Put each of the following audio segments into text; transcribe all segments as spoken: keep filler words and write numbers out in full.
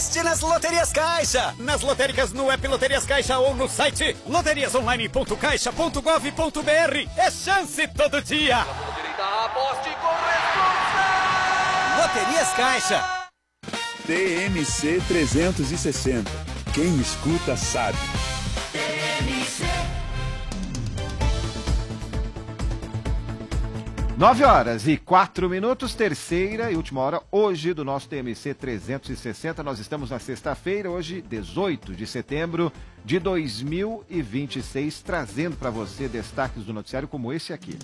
Aposte nas Loterias Caixa. Nas lotéricas no app Loterias Caixa ou no site loterias online ponto caixa ponto gov ponto br. É chance todo dia. Aposte com responsa. Loterias Caixa. T M C trezentos e sessenta. Quem escuta sabe. T M C. Nove horas e quatro minutos, terceira e última hora hoje do nosso T M C trezentos e sessenta. Nós estamos na sexta-feira, hoje dezoito de setembro de dois mil e vinte e seis, trazendo para você destaques do noticiário como esse aqui.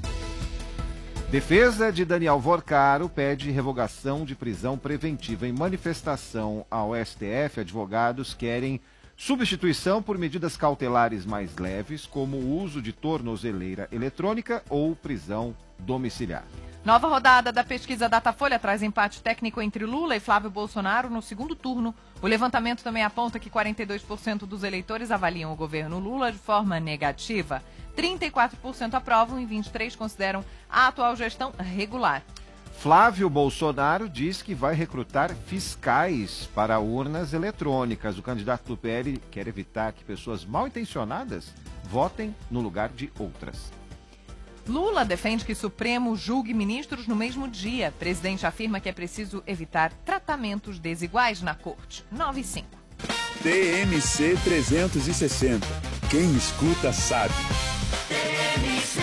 Defesa de Daniel Vorcaro pede revogação de prisão preventiva. Em manifestação ao S T F, advogados querem substituição por medidas cautelares mais leves, como o uso de tornozeleira eletrônica ou prisão domiciliar. Nova rodada da pesquisa Datafolha traz empate técnico entre Lula e Flávio Bolsonaro no segundo turno. O levantamento também aponta que quarenta e dois por cento dos eleitores avaliam o governo Lula de forma negativa. trinta e quatro por cento aprovam e vinte e três por cento consideram a atual gestão regular. Flávio Bolsonaro diz que vai recrutar fiscais para urnas eletrônicas. O candidato do P L quer evitar que pessoas mal intencionadas votem no lugar de outras. Lula defende que Supremo julgue ministros no mesmo dia. O presidente afirma que é preciso evitar tratamentos desiguais na corte. nove e cinco. T M C trezentos e sessenta. Quem escuta sabe. T M C.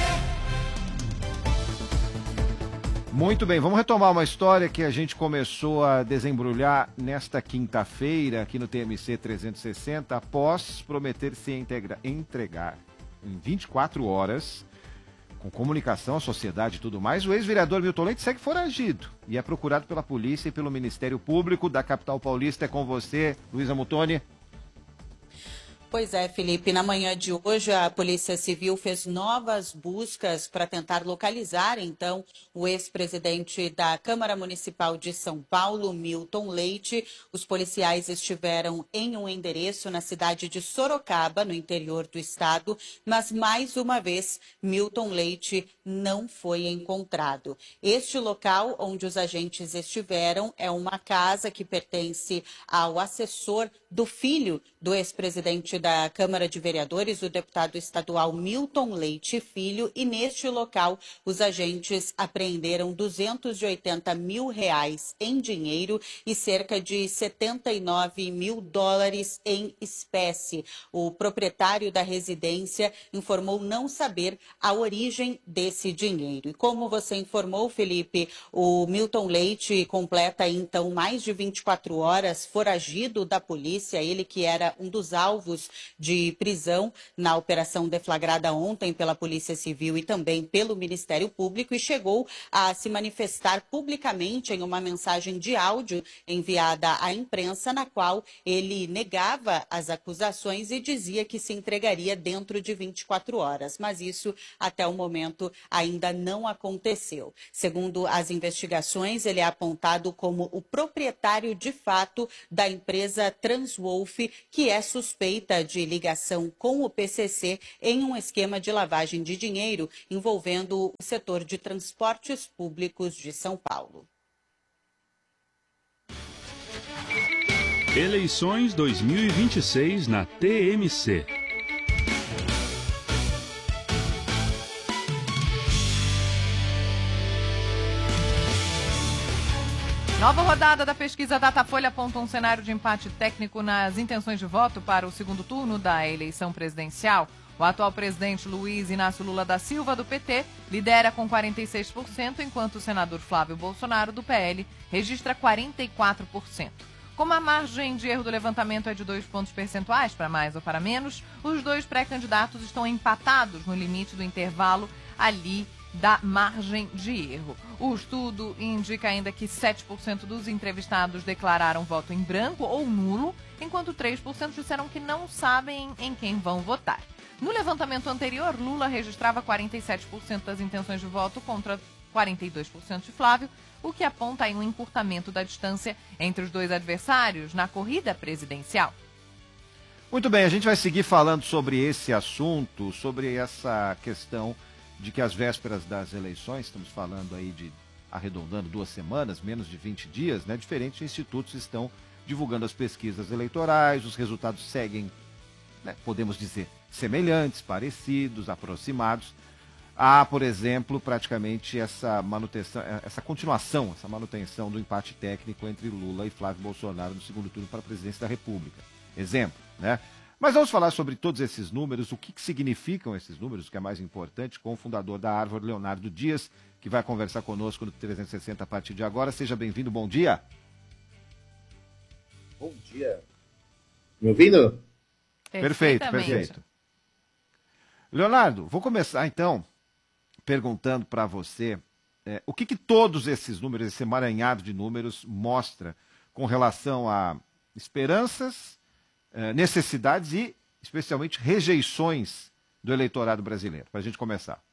Muito bem, vamos retomar uma história que a gente começou a desembrulhar nesta quinta-feira aqui no T M C trezentos e sessenta, após prometer se integra- entregar em vinte e quatro horas, com comunicação à sociedade e tudo mais. O ex-vereador Milton Leite segue foragido e é procurado pela polícia e pelo Ministério Público da capital paulista. É com você, Luísa Mutoni. Pois é, Felipe, na manhã de hoje a Polícia Civil fez novas buscas para tentar localizar, então, o ex-presidente da Câmara Municipal de São Paulo, Milton Leite. Os policiais estiveram em um endereço na cidade de Sorocaba, no interior do estado, mas, mais uma vez, Milton Leite não foi encontrado. Este local onde os agentes estiveram é uma casa que pertence ao assessor do filho do ex-presidente da Câmara de Vereadores, o deputado estadual Milton Leite Filho, e neste local os agentes apreenderam duzentos e oitenta mil reais em dinheiro e cerca de setenta e nove mil dólares em espécie. O proprietário da residência informou não saber a origem desse dinheiro. E como você informou, Felipe, o Milton Leite completa então mais de vinte e quatro horas foragido da polícia, ele que era um dos alvos de prisão na operação deflagrada ontem pela Polícia Civil e também pelo Ministério Público, e chegou a se manifestar publicamente em uma mensagem de áudio enviada à imprensa, na qual ele negava as acusações e dizia que se entregaria dentro de vinte e quatro horas, mas isso até o momento ainda não aconteceu. Segundo as investigações, ele é apontado como o proprietário de fato da empresa Transwolf, que é suspeita de ligação com o P C C em um esquema de lavagem de dinheiro envolvendo o setor de transportes públicos de São Paulo. Eleições dois mil e vinte e seis na T M C. Nova rodada da pesquisa Datafolha aponta um cenário de empate técnico nas intenções de voto para o segundo turno da eleição presidencial. O atual presidente Luiz Inácio Lula da Silva, do P T, lidera com quarenta e seis por cento, enquanto o senador Flávio Bolsonaro, do P L, registra quarenta e quatro por cento. Como a margem de erro do levantamento é de dois pontos percentuais, para mais ou para menos, os dois pré-candidatos estão empatados no limite do intervalo ali da margem de erro. O estudo indica ainda que sete por cento dos entrevistados declararam voto em branco ou nulo, enquanto três por cento disseram que não sabem em quem vão votar. No levantamento anterior, Lula registrava quarenta e sete por cento das intenções de voto contra quarenta e dois por cento de Flávio, o que aponta aí um encurtamento da distância entre os dois adversários na corrida presidencial. Muito bem, a gente vai seguir falando sobre esse assunto, sobre essa questão de que às vésperas das eleições, estamos falando aí de, arredondando duas semanas, menos de vinte dias, né? Diferentes institutos estão divulgando as pesquisas eleitorais, os resultados seguem, né, podemos dizer, semelhantes, parecidos, aproximados. Há, por exemplo, praticamente essa manutenção, essa continuação, essa manutenção do empate técnico entre Lula e Flávio Bolsonaro no segundo turno para a presidência da República. Exemplo, né? Mas vamos falar sobre todos esses números, o que, que significam esses números, o que é mais importante, com o fundador da Árvore, Leonardo Dias, que vai conversar conosco no trezentos e sessenta a partir de agora. Seja bem-vindo, bom dia. Bom dia. Me ouvindo? Perfeito, perfeito. Leonardo, vou começar então perguntando para você é, o que, que todos esses números, esse emaranhado de números, mostra com relação a esperanças, é, necessidades e, especialmente, rejeições do eleitorado brasileiro, para a gente começar.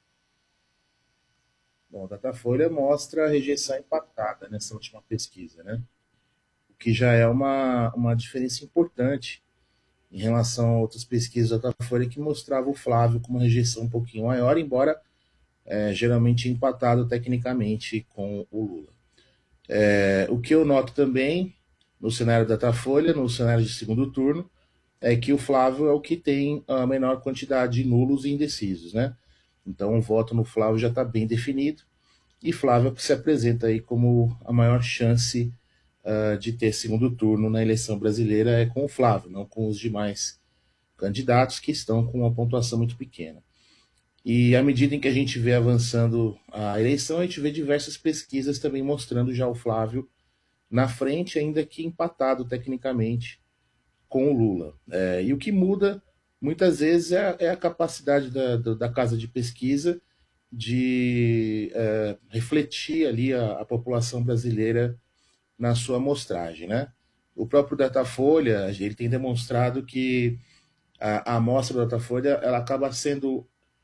Bom, a Datafolha mostra a rejeição empatada nessa última pesquisa, né? O que já é uma, uma diferença importante em relação a outras pesquisas da Datafolha que mostravam o Flávio com uma rejeição um pouquinho maior, embora é, geralmente empatado tecnicamente com o Lula. É, o que eu noto também no cenário da Datafolha, no cenário de segundo turno, é que o Flávio é o que tem a menor quantidade de nulos e indecisos, né? Então o voto no Flávio já está bem definido e Flávio se apresenta aí como a maior chance uh, de ter segundo turno na eleição brasileira é com o Flávio, não com os demais candidatos que estão com uma pontuação muito pequena. E à medida em que a gente vê avançando a eleição, a gente vê diversas pesquisas também mostrando já o Flávio na frente, ainda que empatado tecnicamente com o Lula. É, e o que muda, muitas vezes, é a, é a capacidade da, da, da casa de pesquisa de é, refletir ali a, a população brasileira na sua amostragem, né? O próprio Datafolha, ele tem demonstrado que a, a amostra do Datafolha ela acaba sendo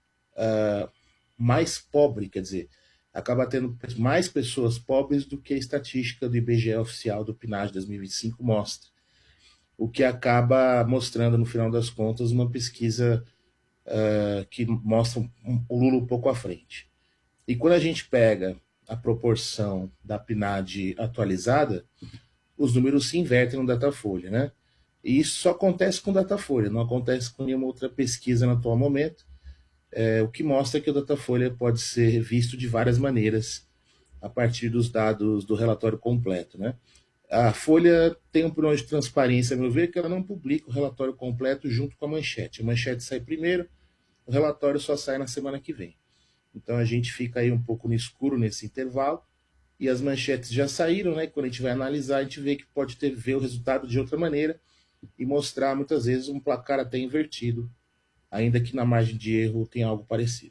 Uh, mais pobre, quer dizer, acaba tendo mais pessoas pobres do que a estatística do I B G E oficial do PNAD dois mil e vinte e cinco mostra, o que acaba mostrando, no final das contas, uma pesquisa uh, que mostra um, o Lula um pouco à frente. E quando a gente pega a proporção da PNAD atualizada, os números se invertem no Datafolha, né? E isso só acontece com o Datafolha, não acontece com nenhuma outra pesquisa no atual momento. É, o que mostra que o Datafolha pode ser visto de várias maneiras a partir dos dados do relatório completo, né? A Folha tem um problema de transparência, a meu ver, que ela não publica o relatório completo junto com a manchete. A manchete sai primeiro, o relatório só sai na semana que vem. Então a gente fica aí um pouco no escuro nesse intervalo, e as manchetes já saíram, né? Quando a gente vai analisar, a gente vê que pode ter ver o resultado de outra maneira e mostrar, muitas vezes, um placar até invertido, ainda que na margem de erro tenha algo parecido.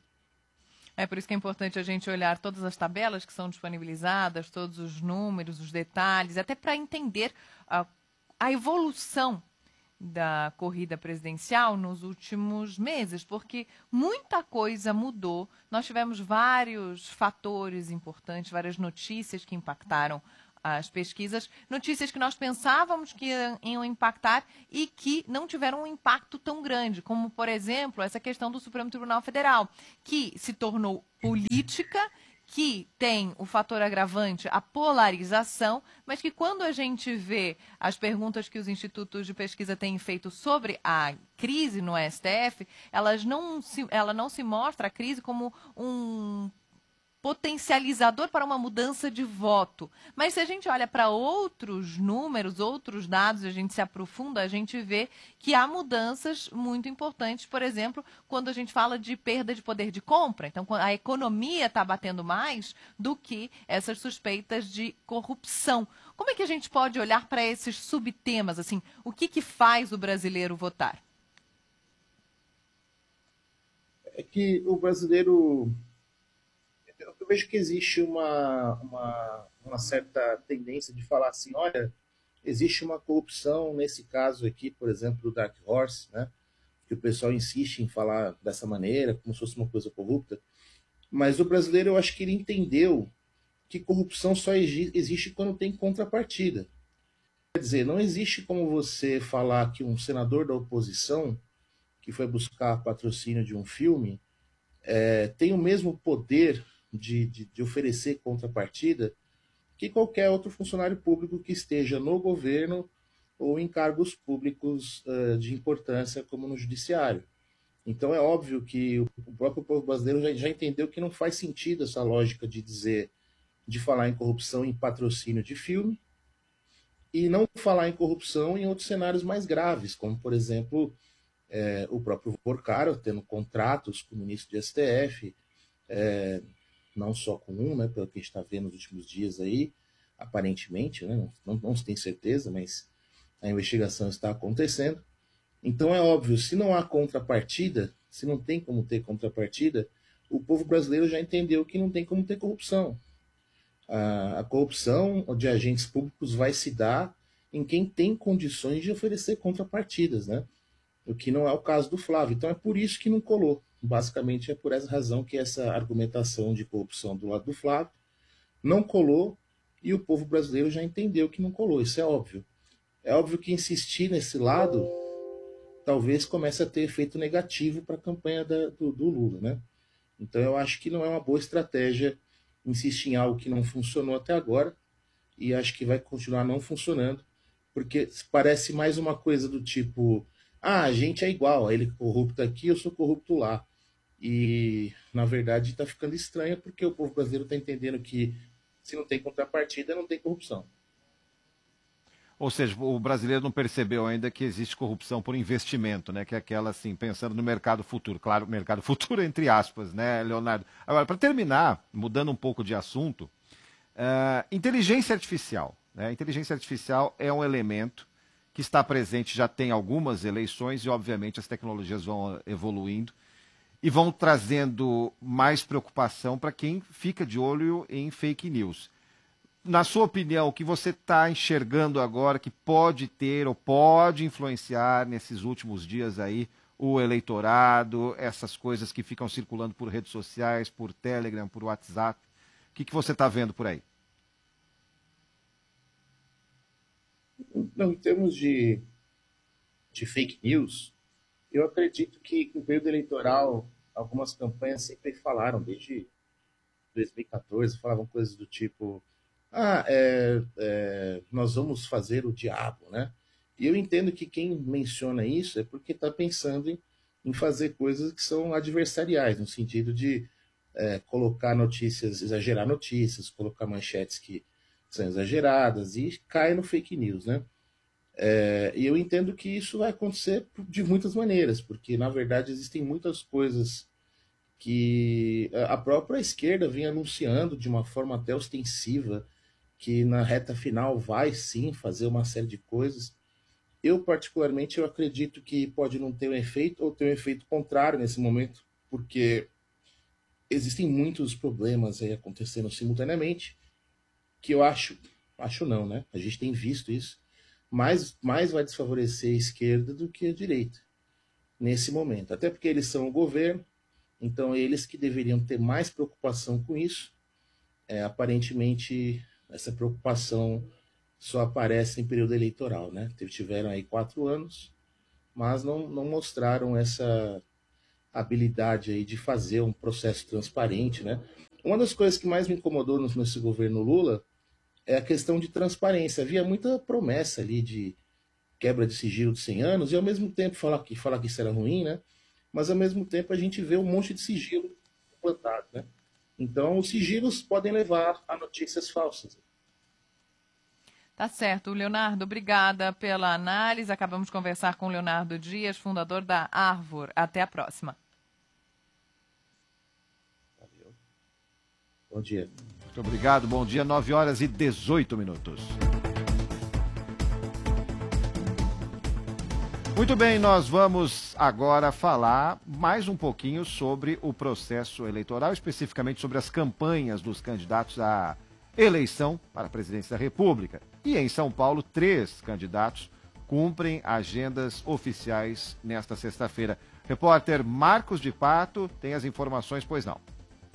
É por isso que é importante a gente olhar todas as tabelas que são disponibilizadas, todos os números, os detalhes, até para entender a, a evolução da corrida presidencial nos últimos meses, porque muita coisa mudou. Nós tivemos vários fatores importantes, várias notícias que impactaram as pesquisas, notícias que nós pensávamos que iam impactar e que não tiveram um impacto tão grande, como, por exemplo, essa questão do Supremo Tribunal Federal, que se tornou política, que tem o fator agravante, a polarização, mas que quando a gente vê as perguntas que os institutos de pesquisa têm feito sobre a crise no S T F, elas não se, ela não se mostra a crise como um potencializador para uma mudança de voto. Mas se a gente olha para outros números, outros dados, a gente se aprofunda, a gente vê que há mudanças muito importantes, por exemplo, quando a gente fala de perda de poder de compra. Então, a economia está batendo mais do que essas suspeitas de corrupção. Como é que a gente pode olhar para esses subtemas? Assim, o que, que faz o brasileiro votar? É que o brasileiro... Eu vejo que existe uma, uma, uma certa tendência de falar assim, olha, existe uma corrupção nesse caso aqui, por exemplo, do Dark Horse, né? Que o pessoal insiste em falar dessa maneira, como se fosse uma coisa corrupta. Mas o brasileiro, eu acho que ele entendeu que corrupção só existe quando tem contrapartida. Quer dizer, não existe como você falar que um senador da oposição, que foi buscar patrocínio de um filme, é, tem o mesmo poder De, de, de oferecer contrapartida que qualquer outro funcionário público que esteja no governo ou em cargos públicos uh, de importância, como no judiciário. Então é óbvio que o próprio povo brasileiro já, já entendeu que não faz sentido essa lógica de dizer, de falar em corrupção em patrocínio de filme e não falar em corrupção em outros cenários mais graves, como, por exemplo, é, o próprio Porcaro tendo contratos com o ministro do S T F, é, não só com um, né, pelo que a gente está vendo nos últimos dias aí, aparentemente, né, não, não se tem certeza, mas a investigação está acontecendo. Então é óbvio, se não há contrapartida, se não tem como ter contrapartida, o povo brasileiro já entendeu que não tem como ter corrupção. A, a corrupção de agentes públicos vai se dar em quem tem condições de oferecer contrapartidas, né? O que não é o caso do Flávio. Então é por isso que não colou. Basicamente é por essa razão que essa argumentação de corrupção do lado do Flávio não colou e o povo brasileiro já entendeu que não colou. Isso é óbvio. É óbvio que insistir nesse lado talvez comece a ter efeito negativo para a campanha da, do, do Lula, né? Então eu acho que não é uma boa estratégia insistir em algo que não funcionou até agora e acho que vai continuar não funcionando, porque parece mais uma coisa do tipo, ah, a gente é igual, ele é corrupto aqui, eu sou corrupto lá. E, na verdade, está ficando estranho porque o povo brasileiro está entendendo que se não tem contrapartida, não tem corrupção. Ou seja, o brasileiro não percebeu ainda que existe corrupção por investimento, né? Que é aquela, assim, pensando no mercado futuro. Claro, mercado futuro entre aspas, né, Leonardo? Agora, para terminar, mudando um pouco de assunto, uh, inteligência artificial. Né? Inteligência artificial é um elemento que está presente, já tem algumas eleições e, obviamente, as tecnologias vão evoluindo e vão trazendo mais preocupação para quem fica de olho em fake news. Na sua opinião, o que você está enxergando agora que pode ter ou pode influenciar nesses últimos dias aí o eleitorado, essas coisas que ficam circulando por redes sociais, por Telegram, por WhatsApp? O que, que você está vendo por aí? Não, em termos de, de fake news, eu acredito que no período eleitoral algumas campanhas sempre falaram, desde dois mil e quatorze, falavam coisas do tipo, ah, é, é, nós vamos fazer o diabo, né? E eu entendo que quem menciona isso é porque está pensando em, em fazer coisas que são adversariais, no sentido de é, colocar notícias, exagerar notícias, colocar manchetes que são exageradas e cai no fake news, né? É, e eu entendo que isso vai acontecer de muitas maneiras, porque na verdade existem muitas coisas que a própria esquerda vem anunciando de uma forma até ostensiva, que na reta final vai sim fazer uma série de coisas. Eu particularmente eu acredito que pode não ter um efeito ou ter um efeito contrário nesse momento, porque existem muitos problemas aí acontecendo simultaneamente, que eu acho, acho não, né? A gente tem visto isso, mas mais vai desfavorecer a esquerda do que a direita nesse momento. Até porque eles são o governo, então eles que deveriam ter mais preocupação com isso. É, aparentemente essa preocupação só aparece em período eleitoral, né? Tiveram aí quatro anos, mas não, não mostraram essa habilidade aí de fazer um processo transparente, né? Uma das coisas que mais me incomodou nesse governo Lula é a questão de transparência. Havia muita promessa ali de quebra de sigilo de cem anos e ao mesmo tempo falar que, falar que isso era ruim, né? Mas ao mesmo tempo a gente vê um monte de sigilo implantado, né? Então os sigilos podem levar a notícias falsas. Tá certo, Leonardo, obrigada pela análise. Acabamos de conversar com o Leonardo Dias, fundador da Arvor. Até a próxima. Valeu. Bom dia. Muito obrigado, bom dia, nove horas e dezoito minutos. Muito bem, nós vamos agora falar mais um pouquinho sobre o processo eleitoral, especificamente sobre as campanhas dos candidatos à eleição para a presidência da República. E em São Paulo, três candidatos cumprem agendas oficiais nesta sexta-feira. Repórter Marcos de Pato tem as informações, pois não.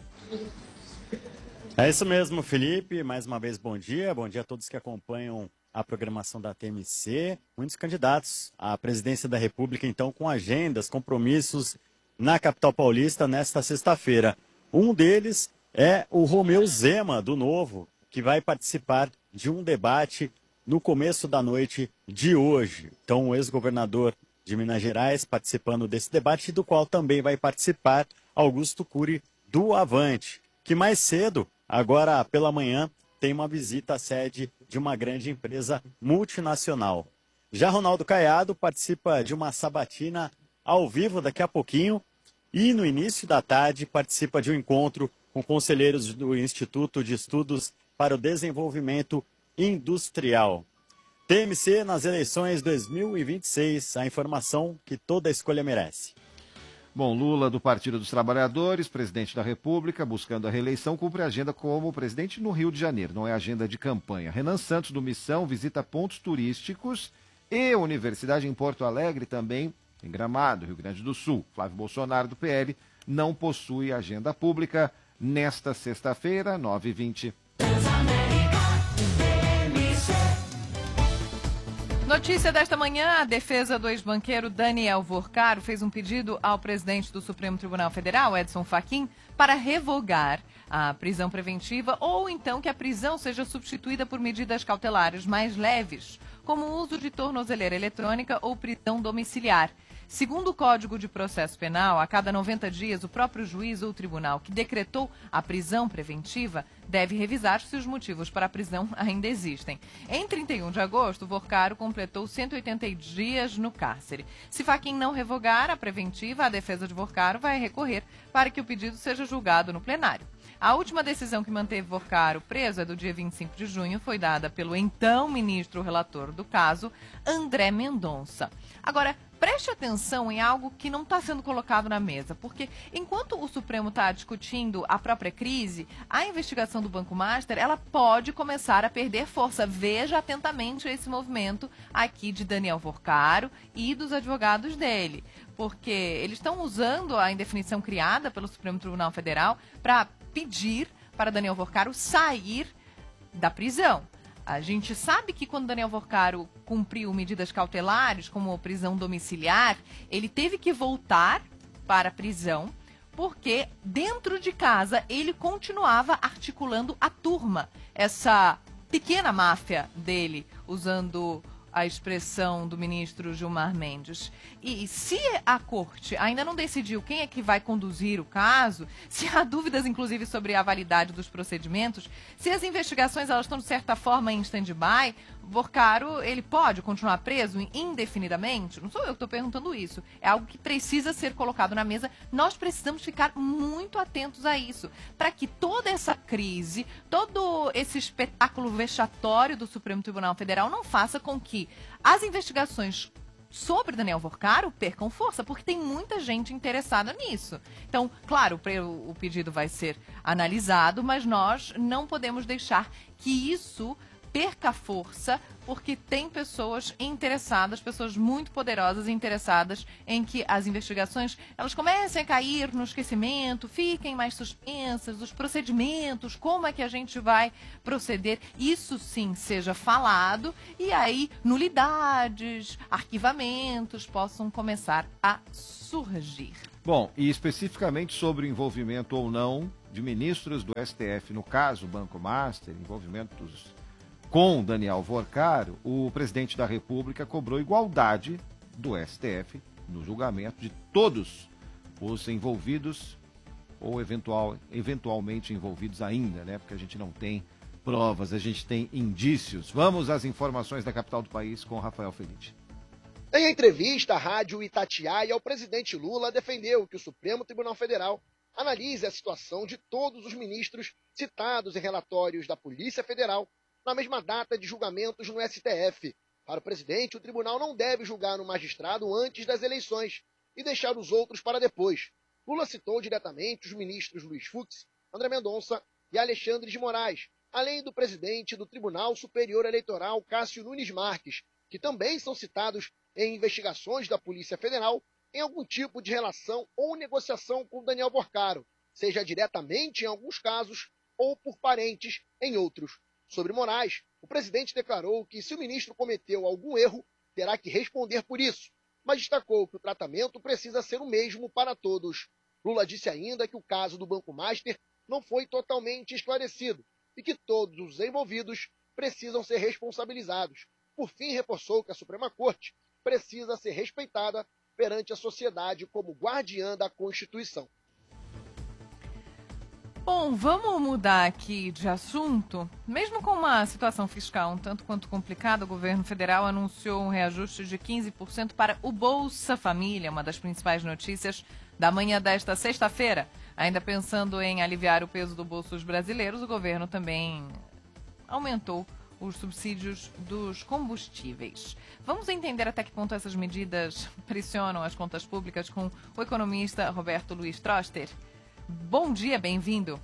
É isso mesmo, Felipe. Mais uma vez, bom dia. Bom dia a todos que acompanham a programação da T M C. Muitos candidatos à presidência da República, então, com agendas, compromissos na capital paulista nesta sexta-feira. Um deles é o Romeu Zema, do Novo, que vai participar de um debate no começo da noite de hoje. Então, o ex-governador de Minas Gerais participando desse debate, do qual também vai participar Augusto Cury do Avante, que mais cedo, agora pela manhã, tem uma visita à sede de uma grande empresa multinacional. Já Ronaldo Caiado participa de uma sabatina ao vivo daqui a pouquinho e no início da tarde participa de um encontro com conselheiros do Instituto de Estudos para o Desenvolvimento Industrial. T M C nas eleições dois mil e vinte e seis, a informação que toda escolha merece. Bom, Lula, do Partido dos Trabalhadores, presidente da República, buscando a reeleição, cumpre a agenda como presidente no Rio de Janeiro, não é agenda de campanha. Renan Santos, do Missão, visita pontos turísticos e universidade em Porto Alegre, também em Gramado, Rio Grande do Sul. Flávio Bolsonaro, do P L, não possui agenda pública nesta sexta-feira, nove e vinte. Notícia desta manhã, a defesa do ex-banqueiro Daniel Vorcaro fez um pedido ao presidente do Supremo Tribunal Federal, Edson Fachin, para revogar a prisão preventiva ou então que a prisão seja substituída por medidas cautelares mais leves, como o uso de tornozeleira eletrônica ou prisão domiciliar. Segundo o Código de Processo Penal, a cada noventa dias, o próprio juiz ou tribunal que decretou a prisão preventiva deve revisar se os motivos para a prisão ainda existem. Em trinta e um de agosto, Vorcaro completou cento e oitenta dias no cárcere. Se Fachin não revogar a preventiva, a defesa de Vorcaro vai recorrer para que o pedido seja julgado no plenário. A última decisão que manteve Vorcaro preso é do dia vinte e cinco de junho, foi dada pelo então ministro relator do caso, André Mendonça. Agora, preste atenção em algo que não está sendo colocado na mesa, porque enquanto o Supremo está discutindo a própria crise, a investigação do Banco Master, ela pode começar a perder força. Veja atentamente esse movimento aqui de Daniel Vorcaro e dos advogados dele, porque eles estão usando a indefinição criada pelo Supremo Tribunal Federal para pedir para Daniel Vorcaro sair da prisão. A gente sabe que quando Daniel Vorcaro cumpriu medidas cautelares, como prisão domiciliar, ele teve que voltar para a prisão, porque dentro de casa ele continuava articulando a turma, essa pequena máfia dele, usando a expressão do ministro Gilmar Mendes. E se a corte ainda não decidiu quem é que vai conduzir o caso, se há dúvidas, inclusive, sobre a validade dos procedimentos, se as investigações elas estão, de certa forma, em stand-by, Vorcaro, ele pode continuar preso indefinidamente? Não sou eu que estou perguntando isso. É algo que precisa ser colocado na mesa. Nós precisamos ficar muito atentos a isso, para que toda essa crise, todo esse espetáculo vexatório do Supremo Tribunal Federal não faça com que as investigações sobre Daniel Vorcaro percam força, porque tem muita gente interessada nisso. Então, claro, o pedido vai ser analisado, mas nós não podemos deixar que isso perca força, porque tem pessoas interessadas, pessoas muito poderosas interessadas em que as investigações elas comecem a cair no esquecimento, fiquem mais suspensas, os procedimentos, como é que a gente vai proceder, isso sim seja falado e aí nulidades, arquivamentos possam começar a surgir. Bom, e especificamente sobre o envolvimento ou não de ministros do S T F, no caso Banco Master, envolvimentos com Daniel Vorcaro, o presidente da República cobrou igualdade do S T F no julgamento de todos os envolvidos ou eventual, eventualmente envolvidos ainda, né? Porque a gente não tem provas, a gente tem indícios. Vamos às informações da capital do país com Rafael Felite. Em entrevista à Rádio Itatiaia, o presidente Lula defendeu que o Supremo Tribunal Federal analise a situação de todos os ministros citados em relatórios da Polícia Federal na mesma data de julgamentos no S T F. Para o presidente, o tribunal não deve julgar um magistrado antes das eleições e deixar os outros para depois. Lula citou diretamente os ministros Luiz Fux, André Mendonça e Alexandre de Moraes, além do presidente do Tribunal Superior Eleitoral, Cássio Nunes Marques, que também são citados em investigações da Polícia Federal em algum tipo de relação ou negociação com Daniel Vorcaro, seja diretamente em alguns casos ou por parentes em outros. Sobre Moraes, o presidente declarou que se o ministro cometeu algum erro, terá que responder por isso, mas destacou que o tratamento precisa ser o mesmo para todos. Lula disse ainda que o caso do Banco Master não foi totalmente esclarecido e que todos os envolvidos precisam ser responsabilizados. Por fim, reforçou que a Suprema Corte precisa ser respeitada perante a sociedade como guardiã da Constituição. Bom, vamos mudar aqui de assunto. Mesmo com uma situação fiscal um tanto quanto complicada, o governo federal anunciou um reajuste de quinze por cento para o Bolsa Família, uma das principais notícias da manhã desta sexta-feira. Ainda pensando em aliviar o peso do bolso dos brasileiros, o governo também aumentou os subsídios dos combustíveis. Vamos entender até que ponto essas medidas pressionam as contas públicas com o economista Roberto Luiz Troster. Bom dia, bem-vindo.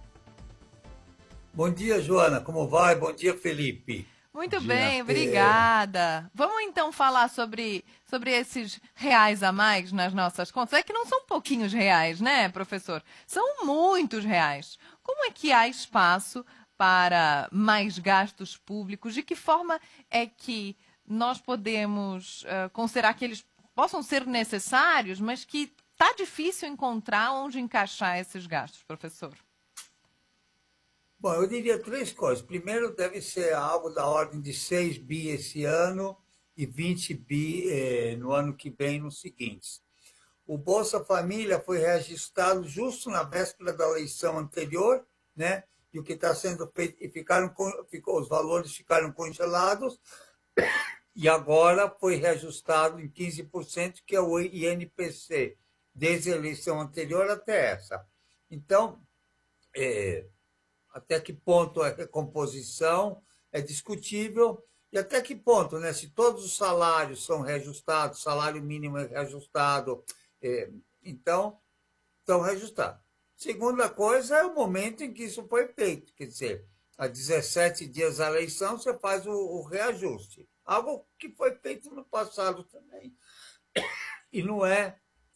Bom dia, Joana, como vai? Bom dia, Felipe. Muito bem, obrigada. Vamos então falar sobre, sobre esses reais a mais nas nossas contas. É que não são pouquinhos reais, né, professor? São muitos reais. Como é que há espaço para mais gastos públicos? De que forma é que nós podemos uh, considerar que eles possam ser necessários, mas que está difícil encontrar onde encaixar esses gastos, professor? Bom, eu diria três coisas. Primeiro, deve ser algo da ordem de seis bi esse ano e vinte bi eh, no ano que vem, nos seguintes. O Bolsa Família foi reajustado justo na véspera da eleição anterior, né? E o que está sendo feito, e ficaram, ficou, os valores ficaram congelados, e agora foi reajustado em quinze por cento, que é o I N P C, desde a eleição anterior até essa. Então, é, até que ponto a recomposição é discutível, e até que ponto, né, se todos os salários são reajustados, salário mínimo é reajustado, é, então, estão reajustados. Segunda coisa é o momento em que isso foi feito, quer dizer, há dezessete dias da eleição você faz o, o reajuste, algo que foi feito no passado também, e não é,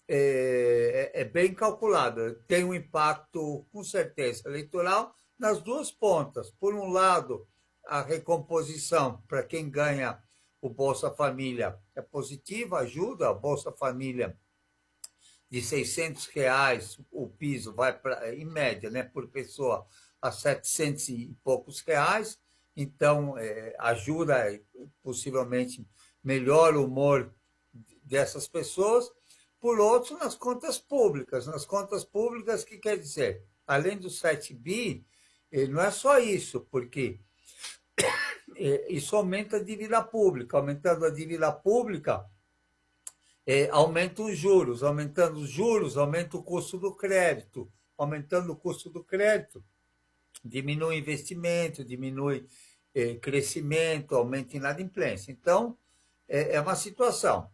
é, é bem calculado, tem um impacto, com certeza, eleitoral nas duas pontas. Por um lado, a recomposição para quem ganha o Bolsa Família é positiva, ajuda, a Bolsa Família de seiscentos reais, o piso vai, pra, em média, né, por pessoa, a setecentos e poucos reais, então é, ajuda, possivelmente melhora o humor dessas pessoas. Por outro, nas contas públicas. Nas contas públicas, o que quer dizer? Além do sete bi, não é só isso, porque isso aumenta a dívida pública. Aumentando a dívida pública, É, aumenta os juros, aumentando os juros, aumenta o custo do crédito, aumentando o custo do crédito, diminui o investimento, diminui é, crescimento, aumenta a inadimplência. Então, é, é uma situação.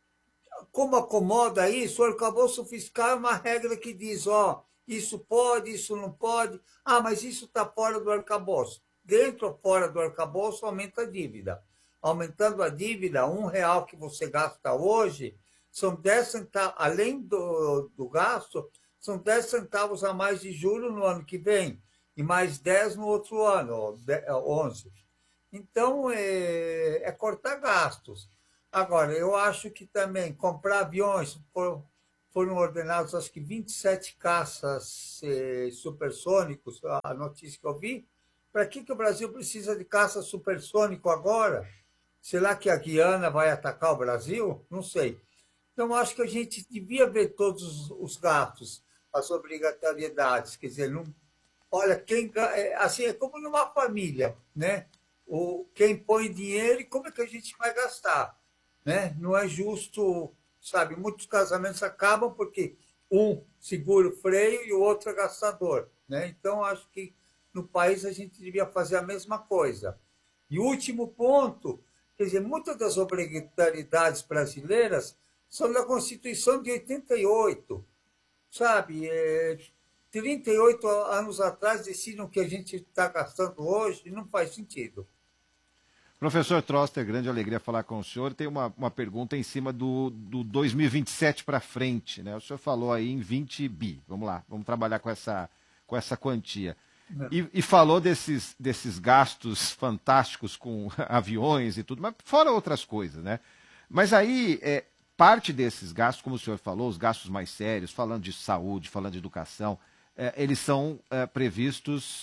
Como acomoda isso? O arcabouço fiscal é uma regra que diz, ó, isso pode, isso não pode, ah, mas isso está fora do arcabouço. Dentro ou fora do arcabouço, aumenta a dívida. Aumentando a dívida, um real que você gasta hoje, são dez centavos, além do, do gasto, são dez centavos a mais de juros no ano que vem, e mais dez no outro ano, onze. Então, é, é cortar gastos. Agora, eu acho que também comprar aviões, foram ordenados, acho que vinte e sete caças eh, supersônicos, a notícia que eu vi. Para que, que o Brasil precisa de caça supersônico agora? Será que a Guiana vai atacar o Brasil? Não sei. Então, acho que a gente devia ver todos os gastos, as obrigatoriedades. Quer dizer, não, olha, quem, assim, é como numa família, né? O, quem põe dinheiro e como é que a gente vai gastar? Né? Não é justo, sabe? Muitos casamentos acabam porque um segura o freio e o outro é gastador. Né? Então, acho que no país a gente devia fazer a mesma coisa. E o último ponto, quer dizer, muitas das obrigatoriedades brasileiras são da Constituição de oitenta e oito, sabe? É, trinta e oito anos atrás decidem o que a gente está gastando hoje e não faz sentido. Professor Troster, grande alegria falar com o senhor. Tem uma, uma pergunta em cima do, do dois mil e vinte e sete para frente, né? O senhor falou aí em vinte bi. Vamos lá, vamos trabalhar com essa, com essa quantia. E, e falou desses, desses gastos fantásticos com aviões e tudo, mas fora outras coisas, né? Mas aí, é, parte desses gastos, como o senhor falou, os gastos mais sérios, falando de saúde, falando de educação, é, eles são é, previstos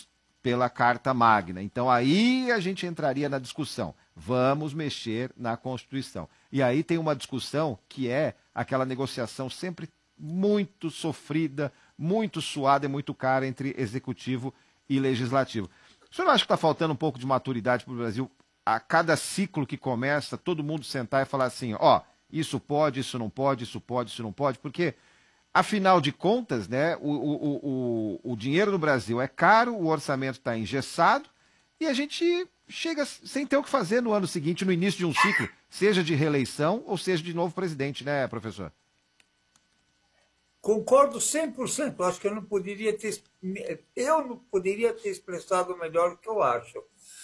pela Carta Magna. Então aí a gente entraria na discussão. Vamos mexer na Constituição. E aí tem uma discussão que é aquela negociação sempre muito sofrida, muito suada e muito cara entre executivo e legislativo. O senhor acha que está faltando um pouco de maturidade para o Brasil? A cada ciclo que começa, todo mundo sentar e falar assim, ó, isso pode, isso não pode, isso pode, isso não pode, porque, afinal de contas, né, o, o, o, o dinheiro no Brasil é caro, o orçamento está engessado, e a gente chega sem ter o que fazer no ano seguinte, no início de um ciclo, seja de reeleição ou seja de novo presidente, né, professor? Concordo cem por cento. Acho que eu não poderia ter, eu não poderia ter expressado melhor o que eu acho.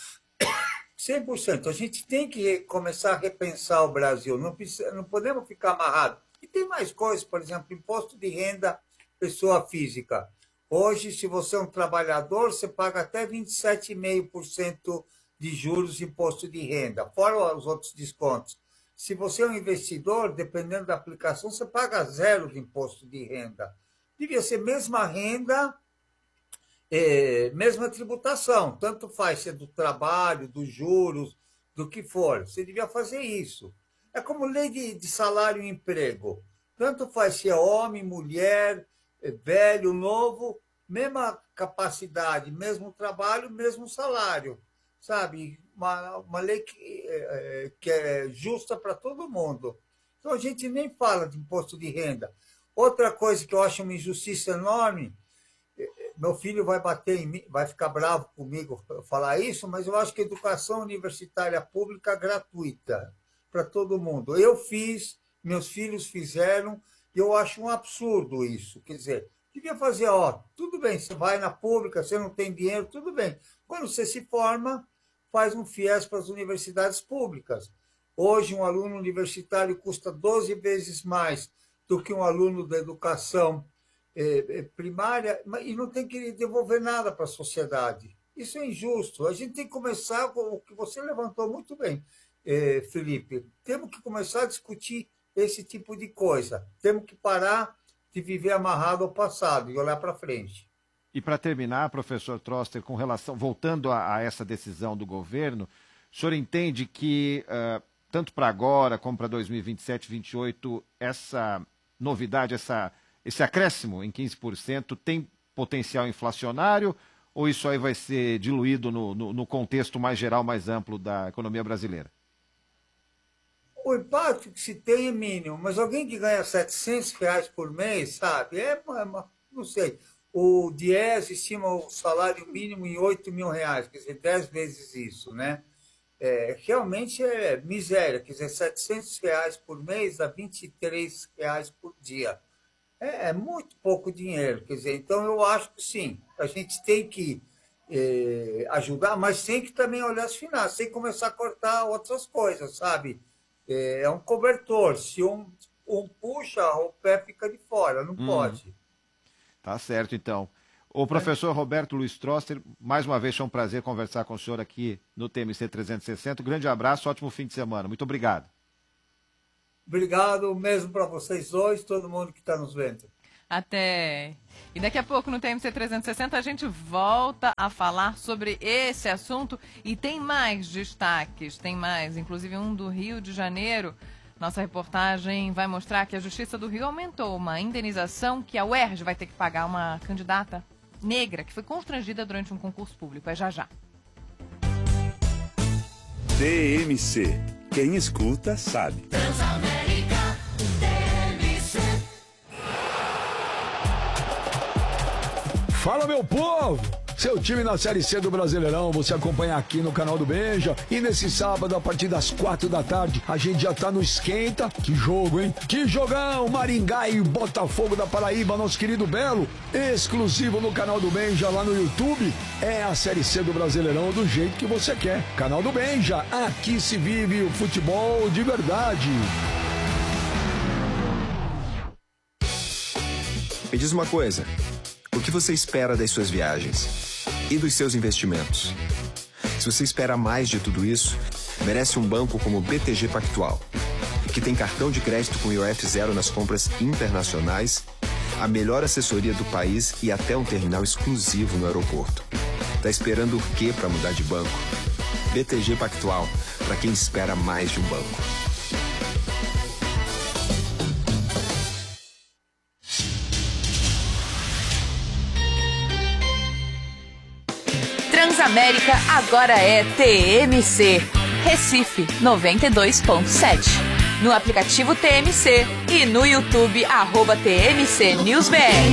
cem por cento. A gente tem que começar a repensar o Brasil. Não, precisa, não podemos ficar amarrados. E tem mais coisas, por exemplo, imposto de renda pessoa física. Hoje, se você é um trabalhador, você paga até vinte e sete vírgula cinco por cento de juros de imposto de renda, fora os outros descontos. Se você é um investidor, dependendo da aplicação, você paga zero de imposto de renda. Devia ser mesma renda, é, mesma tributação. Tanto faz se é do trabalho, dos juros, do que for. Você devia fazer isso. É como lei de, de salário e emprego. Tanto faz se é homem, mulher, velho, novo, mesma capacidade, mesmo trabalho, mesmo salário. Sabe? Uma, uma lei que é, que é justa para todo mundo. Então, a gente nem fala de imposto de renda. Outra coisa que eu acho uma injustiça enorme, meu filho vai bater em mim, vai ficar bravo comigo falar isso, mas eu acho que a educação universitária pública é gratuita para todo mundo. Eu fiz, meus filhos fizeram, e eu acho um absurdo isso. Quer dizer, devia fazer, ó, tudo bem, você vai na pública, você não tem dinheiro, tudo bem. Quando você se forma, faz um FIES para as universidades públicas. Hoje, um aluno universitário custa doze vezes mais do que um aluno da educação eh, primária e não tem que devolver nada para a sociedade. Isso é injusto. A gente tem que começar com o que você levantou muito bem, eh, Felipe. Temos que começar a discutir esse tipo de coisa. Temos que parar de viver amarrado ao passado e olhar para frente. E para terminar, professor Troster, com relação, voltando a, a essa decisão do governo, o senhor entende que, uh, tanto para agora como para dois mil e vinte e sete, vinte e oito, essa novidade, essa, esse acréscimo em quinze por cento tem potencial inflacionário ou isso aí vai ser diluído no, no, no contexto mais geral, mais amplo da economia brasileira? O impacto que se tem é mínimo, mas alguém que ganha setecentos reais por mês, sabe, é, não sei... O Diese estima o salário mínimo em oito mil reais, quer dizer, dez vezes isso, né? É, realmente é miséria, quer dizer, setecentos reais por mês dá vinte e três reais por dia. É, é muito pouco dinheiro, quer dizer, então eu acho que sim, a gente tem que é, ajudar, mas tem que também olhar as finanças, tem que começar a cortar outras coisas, sabe? É, é um cobertor, se um, um puxa, o pé fica de fora, não hum. pode. Tá certo, então. O professor Roberto Luiz Troster, mais uma vez foi um prazer conversar com o senhor aqui no T M C trezentos e sessenta. Um grande abraço, ótimo fim de semana. Muito obrigado. Obrigado mesmo para vocês dois, todo mundo que está nos vendo. Até. E daqui a pouco no T M C trezentos e sessenta a gente volta a falar sobre esse assunto e tem mais destaques, tem mais, inclusive um do Rio de Janeiro. Nossa reportagem vai mostrar que a Justiça do Rio aumentou uma indenização que a U E R J vai ter que pagar a uma candidata negra que foi constrangida durante um concurso público. É já já. T M C. Quem escuta sabe. Transamérica T M C. Fala, meu povo! Seu time na Série C do Brasileirão, você acompanha aqui no canal do Benja. E nesse sábado, a partir das quatro da tarde, a gente já tá no esquenta. Que jogo, hein? Que jogão! Maringá e Botafogo da Paraíba, nosso querido Belo. Exclusivo no canal do Benja, lá no YouTube. É a Série C do Brasileirão do jeito que você quer. Canal do Benja, aqui se vive o futebol de verdade. Me diz uma coisa. O que você espera das suas viagens? E dos seus investimentos? Se você espera mais de tudo isso, merece um banco como o B T G Pactual, que tem cartão de crédito com I O F zero nas compras internacionais, a melhor assessoria do país e até um terminal exclusivo no aeroporto. Tá esperando o quê para mudar de banco? B T G Pactual, para quem espera mais de um banco. Transamérica agora é T M C. Recife noventa e dois ponto sete. No aplicativo T M C e no YouTube, arroba T M C News B R.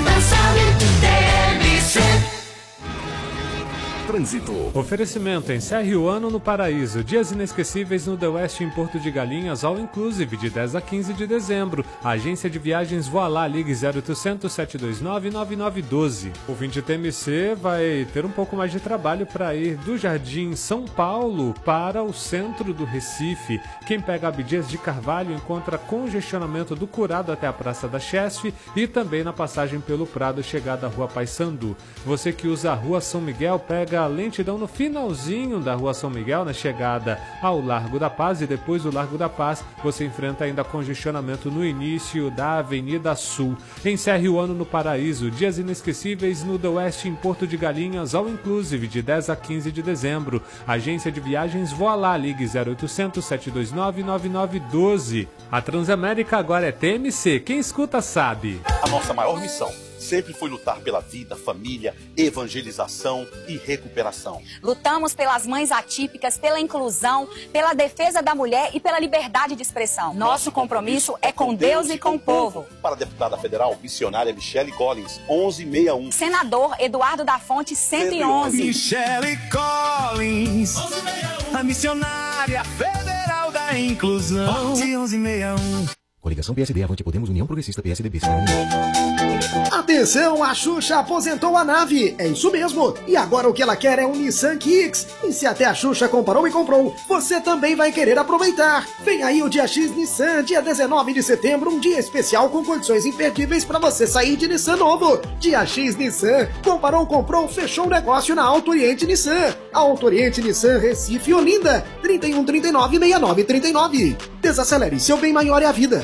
Trânsito. Oferecimento: encerre o ano no Paraíso. Dias inesquecíveis no The West em Porto de Galinhas, all inclusive, de dez a quinze de dezembro. A agência de viagens Voilá, ligue zero oitocentos, sete dois nove, nove nove um dois. O vinte T M C vai ter um pouco mais de trabalho para ir do Jardim São Paulo para o centro do Recife. Quem pega Abdias de Carvalho encontra congestionamento do Curado até a Praça da Chesf e também na passagem pelo Prado, chegada à Rua Paissandu. Você que usa a Rua São Miguel, pega a lentidão no finalzinho da Rua São Miguel, na chegada ao Largo da Paz, e depois do Largo da Paz você enfrenta ainda congestionamento no início da Avenida Sul. Encerre o ano no Paraíso. Dias inesquecíveis no The West em Porto de Galinhas, all inclusive, de dez a quinze de dezembro. Agência de viagens Voilá, ligue zero oitocentos, sete dois nove, nove nove um dois. A Transamérica agora é T M C. Quem escuta sabe. A nossa maior missão sempre foi lutar pela vida, família, evangelização e recuperação. Lutamos pelas mães atípicas, pela inclusão, pela defesa da mulher e pela liberdade de expressão. Nosso compromisso é com Deus e com o povo. Para a deputada federal, missionária Michele Collins, onze sessenta e um. Senador Eduardo da Fonte, cento e onze. Michele Collins, a missionária federal da inclusão, onze sessenta e um. Coligação P S D, Avante Podemos, União Progressista, P S D B. Atenção, a Xuxa aposentou a nave. É isso mesmo. E agora o que ela quer é um Nissan Kicks. E se até a Xuxa comparou e comprou, você também vai querer aproveitar. Vem aí o Dia X Nissan, dia dezenove de setembro, um dia especial com condições imperdíveis para você sair de Nissan novo. Dia X Nissan. Comparou, comprou, fechou o negócio na Auto Oriente Nissan. A Auto Oriente Nissan Recife e Olinda. trinta e um, trinta e nove, sessenta e nove, trinta e nove. Desacelere, seu bem maior é a vida.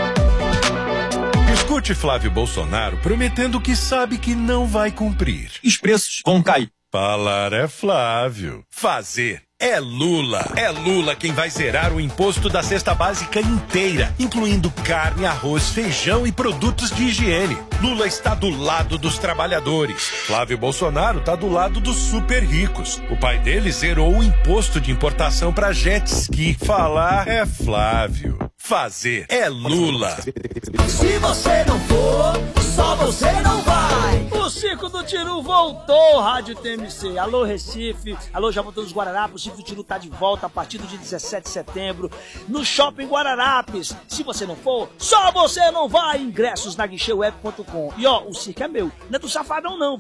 Escute Flávio Bolsonaro prometendo que sabe que não vai cumprir. Os preços vão cair. Falar é Flávio. Fazer é Lula. É Lula quem vai zerar o imposto da cesta básica inteira, incluindo carne, arroz, feijão e produtos de higiene. Lula está do lado dos trabalhadores. Flávio Bolsonaro está do lado dos super ricos. O pai dele zerou o imposto de importação para jet ski. Falar é Flávio. Fazer é Lula. Se você não for, só você não vai. O Circo do Tiru voltou, Rádio T M C. Alô, Recife. Alô, já voltou dos Guararapes. O Circo do Tiru tá de volta a partir do dia dezessete de setembro no Shopping Guararapes. Se você não for, só você não vai. Ingressos na guichê web ponto com. E ó, o circo é meu. Não é do Safadão não, viu?